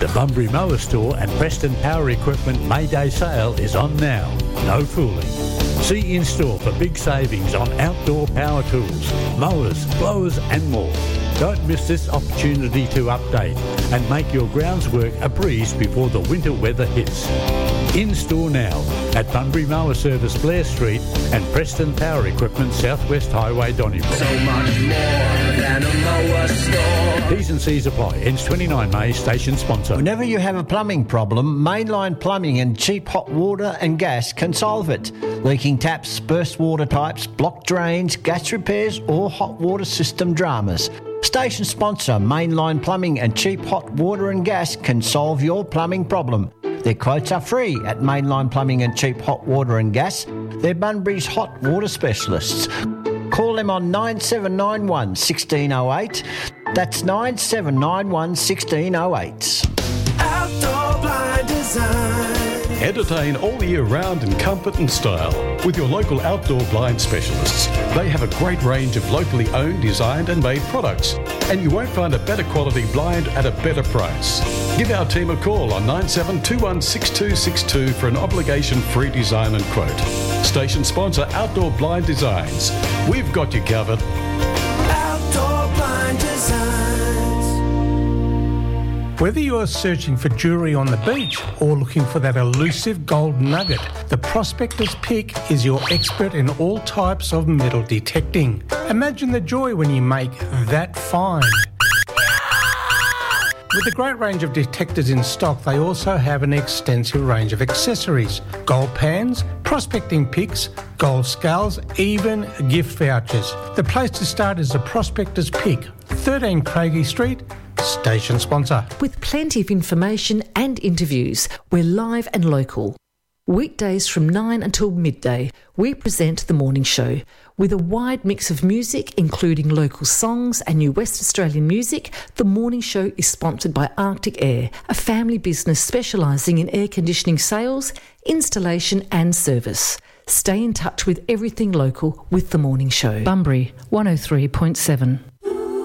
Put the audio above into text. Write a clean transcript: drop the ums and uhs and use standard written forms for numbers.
The Bunbury Mower Store and Preston Power Equipment May Day sale is on now. No fooling. See in store for big savings on outdoor power tools, mowers, blowers and more. Don't miss this opportunity to update and make your grounds work a breeze before the winter weather hits. In store now at Bunbury Mower Service Blair Street and Preston Power Equipment Southwest Highway Donnybrook. So much more than a mower store. T's and C's apply. Ends 29 May. Station sponsor. Whenever you have a plumbing problem, Mainline Plumbing and Cheap Hot Water and Gas can solve it. Leaking taps, burst water pipes, blocked drains, gas repairs or hot water system dramas. Station sponsor Mainline Plumbing and Cheap Hot Water and Gas can solve your plumbing problem. Their quotes are free at Mainline Plumbing and Cheap Hot Water and Gas. They're Bunbury's hot water specialists. Call them on 9791 1608. That's 9791 1608. Outdoor Blind Design. Entertain all year round in comfort and style with your local outdoor blind specialists. They have a great range of locally owned, designed and made products, and you won't find a better quality blind at a better price. Give our team a call on 97216262 for an obligation-free design and quote. Station sponsor Outdoor Blind Designs. We've got you covered. Outdoor Blind Designs. Whether you are searching for jewellery on the beach or looking for that elusive gold nugget, the Prospector's Pick is your expert in all types of metal detecting. Imagine the joy when you make that find. With a great range of detectors in stock, they also have an extensive range of accessories, gold pans, prospecting picks, gold scales, even gift vouchers. The place to start is the Prospector's Pick, 13 Craigie Street, station sponsor. With plenty of information and interviews, we're live and local. Weekdays from 9 until midday, we present The Morning Show. With a wide mix of music, including local songs and new West Australian music, The Morning Show is sponsored by Arctic Air, a family business specialising in air conditioning sales, installation and service. Stay in touch with everything local with The Morning Show. Bunbury 103.7.